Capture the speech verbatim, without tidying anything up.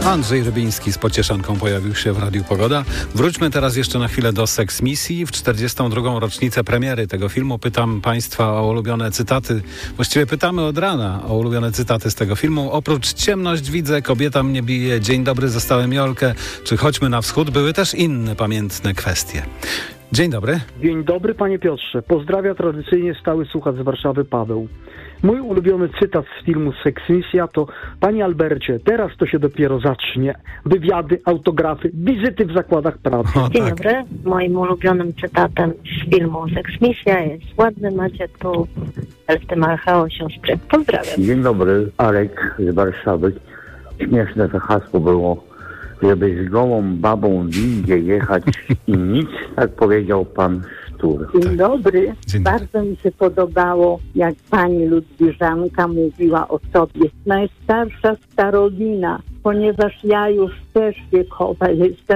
Andrzej Rybiński z Pocieszanką pojawił się w Radiu Pogoda. Wróćmy teraz jeszcze na chwilę do Seks Misji. W czterdziestą drugą rocznicę premiery tego filmu pytam Państwa o ulubione cytaty. Właściwie pytamy od rana o ulubione cytaty z tego filmu. Oprócz Ciemność widzę, Kobieta mnie bije, Dzień dobry, zostałem Jolkę, czy Chodźmy na wschód, były też inne pamiętne kwestie. Dzień dobry. Dzień dobry, panie Piotrze. Pozdrawia tradycyjnie stały słuchacz z Warszawy Paweł. Mój ulubiony cytat z filmu Seks Misja to: panie Albercie, teraz to się dopiero zacznie. Wywiady, autografy, wizyty w zakładach pracy. O, Dzień tak. dobry. Moim ulubionym cytatem z filmu Seks Misja jest: ładny macie tu Elftymarcha siostry. Pozdrawiam. Dzień dobry, Arek z Warszawy. Śmieszne to hasło było, żeby z gołą babą w windzie jechać i nic, tak powiedział pan Sztur. Dzień dobry. Dzień dobry. Bardzo mi się podobało, jak pani Ludwiżanka mówiła o sobie. Najstarsza starolina, ponieważ ja już też wiekowa jestem.